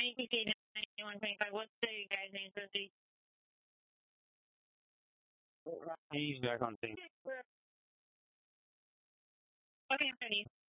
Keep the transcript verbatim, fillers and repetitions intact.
A P K ninety-one twenty-five. What's the guy's name? He's back on scene. Okay, I'm ready.